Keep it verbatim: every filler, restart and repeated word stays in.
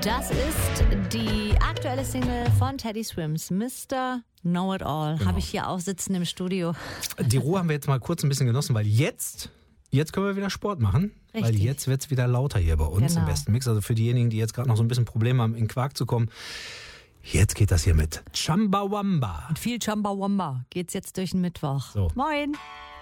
Das ist die aktuelle Single von Teddy Swims, Mister Know-It-All. Genau. Habe ich hier auch sitzen im Studio. Die Ruhe haben wir jetzt mal kurz ein bisschen genossen, weil jetzt, jetzt können wir wieder Sport machen. Richtig. Weil jetzt wird es wieder lauter hier bei uns genau. im Besten Mix. Also für diejenigen, die jetzt gerade noch so ein bisschen Probleme haben, in Quark zu kommen. Jetzt geht das hier mit Chumbawamba. Mit viel Chumbawamba geht's jetzt durch den Mittwoch. So. Moin.